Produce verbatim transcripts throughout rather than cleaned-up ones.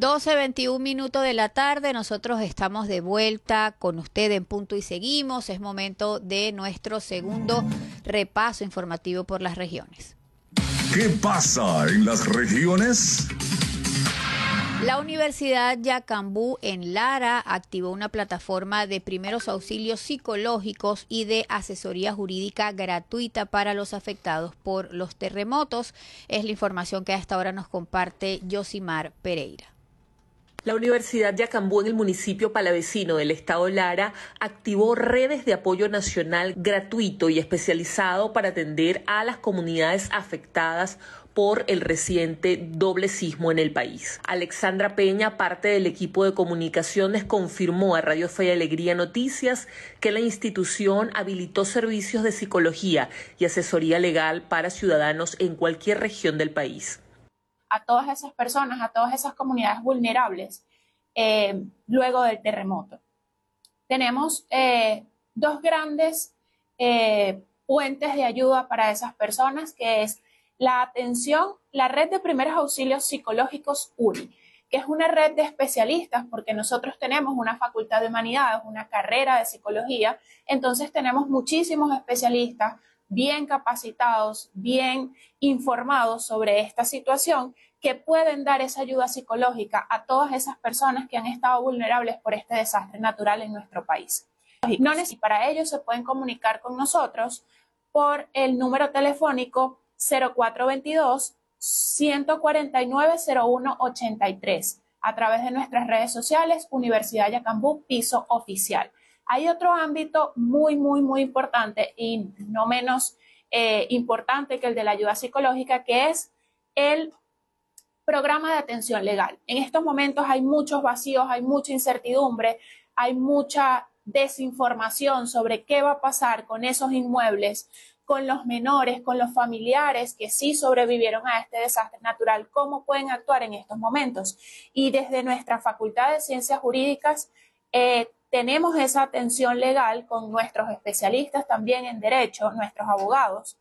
doce veintiún minutos de la tarde, nosotros estamos de vuelta con usted en Punto y Seguimos. Es momento de nuestro segundo repaso informativo por las regiones. ¿Qué pasa en las regiones? La Universidad Yacambú en Lara activó una plataforma de primeros auxilios psicológicos y de asesoría jurídica gratuita para los afectados por los terremotos. Es la información que a esta hora nos comparte Yosimar Pereira. La Universidad Yacambú en el municipio palavecino del estado Lara activó redes de apoyo nacional gratuito y especializado para atender a las comunidades afectadas por el reciente doble sismo en el país. Alexandra Peña, parte del equipo de comunicaciones, confirmó a Radio Fe y Alegría Noticias que la institución habilitó servicios de psicología y asesoría legal para ciudadanos en cualquier región del país. A todas esas personas, a todas esas comunidades vulnerables eh, luego del terremoto. Tenemos eh, dos grandes eh, puentes de ayuda para esas personas, que es la atención, la red de primeros auxilios psicológicos U N I, que es una red de especialistas, porque nosotros tenemos una facultad de humanidades, una carrera de psicología, entonces tenemos muchísimos especialistas bien capacitados, bien informados sobre esta situación, que pueden dar esa ayuda psicológica a todas esas personas que han estado vulnerables por este desastre natural en nuestro país. No neces- para ello se pueden comunicar con nosotros por el número telefónico cero cuatro veintidós, ciento cuarenta y nueve, cero uno ochenta y tres, a través de nuestras redes sociales, Universidad Yacambú, piso oficial. Hay otro ámbito muy, muy, muy importante y no menos eh, importante que el de la ayuda psicológica, que es el programa de atención legal. En estos momentos hay muchos vacíos, hay mucha incertidumbre, hay mucha desinformación sobre qué va a pasar con esos inmuebles, con los menores, con los familiares que sí sobrevivieron a este desastre natural, cómo pueden actuar en estos momentos. Y desde nuestra Facultad de Ciencias Jurídicas eh, tenemos esa atención legal con nuestros especialistas también en Derecho, nuestros abogados,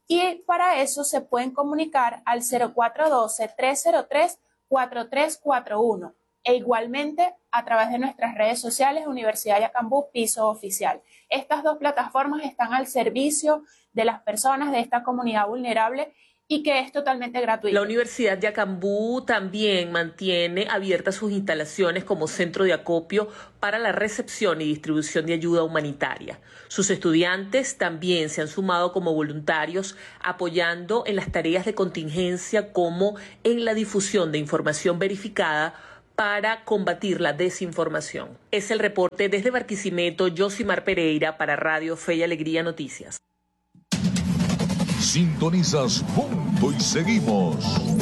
y para eso se pueden comunicar al cero cuatro uno dos, tres cero tres, cuatro tres cuatro uno e igualmente a través de nuestras redes sociales Universidad Yacambú, piso oficial. Estas dos plataformas están al servicio de las personas de esta comunidad vulnerable y que es totalmente gratuito. La Universidad Yacambú también mantiene abiertas sus instalaciones como centro de acopio para la recepción y distribución de ayuda humanitaria. Sus estudiantes también se han sumado como voluntarios, apoyando en las tareas de contingencia como en la difusión de información verificada para combatir la desinformación. Es el reporte desde Barquisimeto, Yosimar Pereira para Radio Fe y Alegría Noticias. Sintonizas Punto y Seguimos.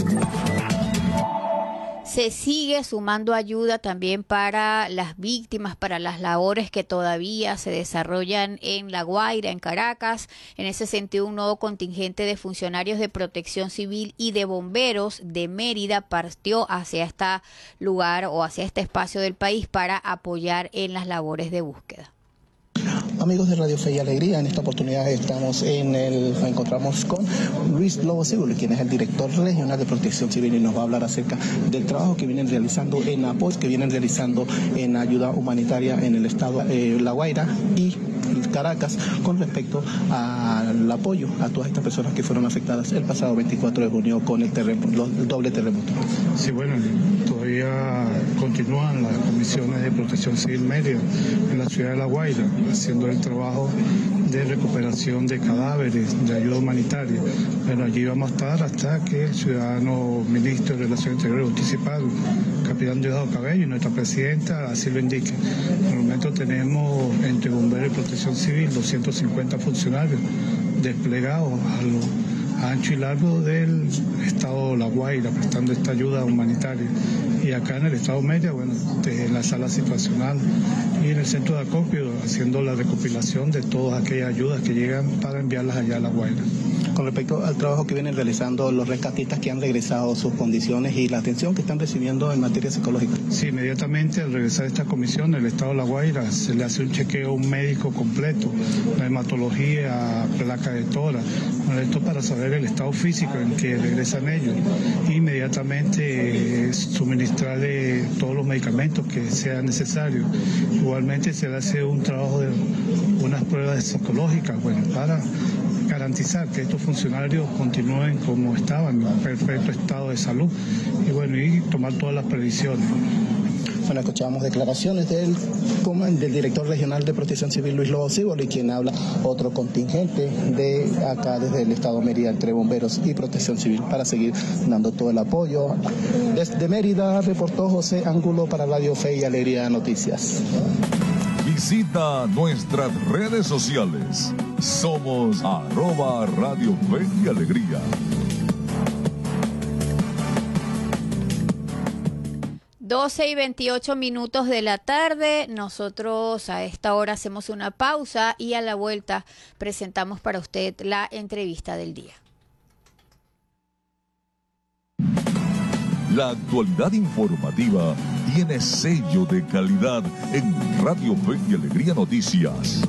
Se sigue sumando ayuda también para las víctimas, para las labores que todavía se desarrollan en La Guaira, en Caracas. En ese sentido, un nuevo contingente de funcionarios de protección civil y de bomberos de Mérida partió hacia este lugar o hacia este espacio del país para apoyar en las labores de búsqueda. Amigos de Radio Fe y Alegría, en esta oportunidad estamos en el, nos encontramos con Luis Lobo Seguro, quien es el director regional de Protección Civil y nos va a hablar acerca del trabajo que vienen realizando en apoyo, que vienen realizando en ayuda humanitaria en el estado de eh, La Guaira y Caracas con respecto al apoyo a todas estas personas que fueron afectadas el pasado veinticuatro de junio con el terremoto, el doble terremoto. Sí, bueno, todavía continúan las comisiones de Protección Civil Mérida en la ciudad de La Guaira, haciendo el trabajo de recuperación de cadáveres, de ayuda humanitaria. Bueno, allí vamos a estar hasta que el ciudadano ministro de Relaciones Exteriores, Anticipado, capitán Diosdado Cabello, y nuestra presidenta así lo indique. En el momento tenemos entre bomberos y protección civil doscientos cincuenta funcionarios desplegados a lo ancho y largo del estado La Guaira, prestando esta ayuda humanitaria. Y acá en el estado Mérida, bueno, en la sala situacional y en el centro de acopio, haciendo la recopilación de todas aquellas ayudas que llegan para enviarlas allá a La Guaira. con respecto al trabajo que vienen realizando los rescatistas que han regresado, sus condiciones y la atención que están recibiendo en materia psicológica. Sí, inmediatamente al regresar a esta comisión, el Estado de La Guaira se le hace un chequeo a un médico completo, la hematología, placa de tórax, esto para saber el estado físico en que regresan ellos. Inmediatamente eh, suministrarle todos los medicamentos que sean necesarios. Igualmente se le hace un trabajo de unas pruebas psicológicas, bueno, para garantizar que estos funcionarios continúen como estaban, en perfecto estado de salud, y bueno, y tomar todas las previsiones. Bueno, escuchamos declaraciones del, del director regional de Protección Civil, Luis Lobo Ciboli, quien habla otro contingente de acá desde el estado de Mérida, entre bomberos y Protección Civil, para seguir dando todo el apoyo. Desde Mérida reportó José Ángulo para Radio Fe y Alegría Noticias. Visita nuestras redes sociales. Somos arroba Radio Fe y Alegría. doce y veintiocho minutos de la tarde. Nosotros a esta hora hacemos una pausa y a la vuelta presentamos para usted la entrevista del día. La actualidad informativa tiene sello de calidad en Radio Fe y Alegría Noticias.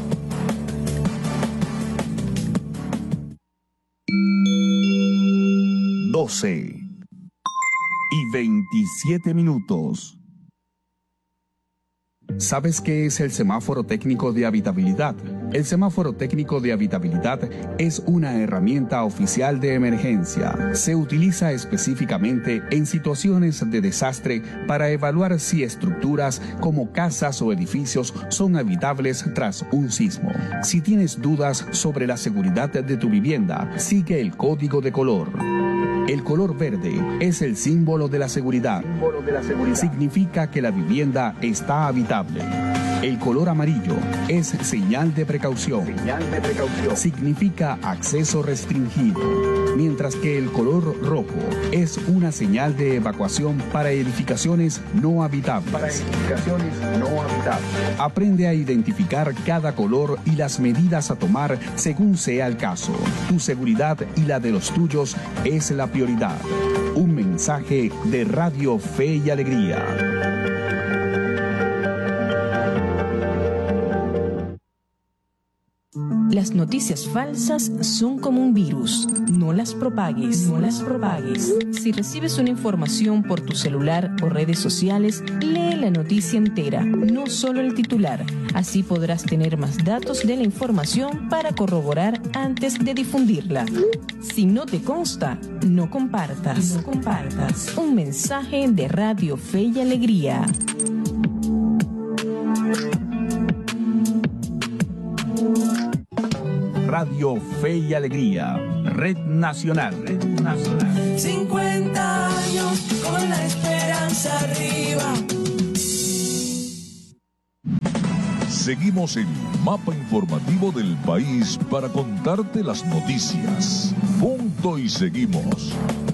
doce y veintisiete minutos. ¿Sabes qué es el semáforo técnico de habitabilidad? El semáforo técnico de habitabilidad es una herramienta oficial de emergencia. Se utiliza específicamente en situaciones de desastre para evaluar si estructuras como casas o edificios son habitables tras un sismo. Si tienes dudas sobre la seguridad de tu vivienda, sigue el código de color. El color verde es el símbolo de la seguridad. Significa que la vivienda está habitable. El color amarillo es señal de precaución. Significa acceso restringido. Mientras que el color rojo es una señal de evacuación para edificaciones no habitables. Para edificaciones no habitables. Aprende a identificar cada color y las medidas a tomar según sea el caso. Tu seguridad y la de los tuyos es la prioridad. Un mensaje de Radio Fe y Alegría. Las noticias falsas son como un virus. No las propagues, no las propagues. Si recibes una información por tu celular o redes sociales, lee la noticia entera, no solo el titular. Así podrás tener más datos de la información para corroborar antes de difundirla. Si no te consta, no compartas. No compartas. Un mensaje de Radio Fe y Alegría. Radio Fe y Alegría, Red Nacional. Red Nacional. cincuenta años con la esperanza arriba. Seguimos el mapa informativo del país para contarte las noticias. Punto y seguimos.